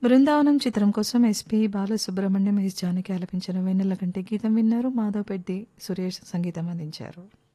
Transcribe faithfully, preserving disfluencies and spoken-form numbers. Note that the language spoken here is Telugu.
బృందావనం చిత్రం కోసం ఎస్పి బాలసుబ్రహ్మణ్యం, ఎస్ జానకి ఆలపించిన వెన్నెల కంటి గీతం విన్నారు. మాధవ్ పెద్ది, సురేష్ సంగీతం అందించారు.